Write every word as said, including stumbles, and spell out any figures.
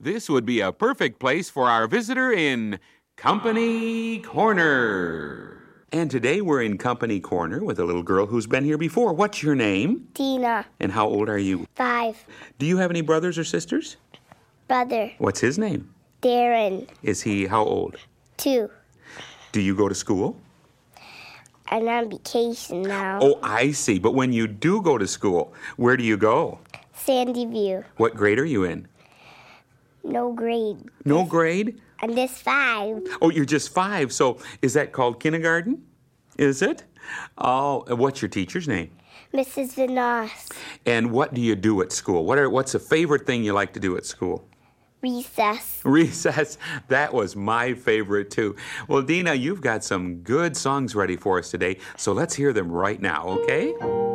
This would be a perfect place for our visitor in Company Corner. And today we're in Company Corner with a little girl who's been here before. What's your name? Tina. And how old are you? Five. Do you have any brothers or sisters? Brother. What's his name? Darren. Is he how old? Two. Do you go to school? I'm on vacation now. Oh, I see. But when you do go to school, where do you go? Sandy View. What grade are you in? No grade. No grade? I'm just five. Oh, you're just five. So is that called kindergarten? Is it? Oh, what's your teacher's name? Missus Vinos. And what do you do at school? What are what's a favorite thing you like to do at school? Recess. Recess. That was my favorite, too. Well, Dina, you've got some good songs ready for us today, so let's hear them right now, okay?